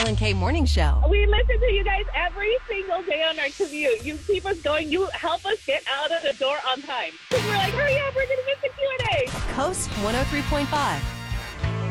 Kyle and Kay Morning Show. We listen to you guys every single day on our commute. You keep us going. You help us get out of the door on time. We're like, hurry up, we're going to miss the Q&A. Coast 103.5.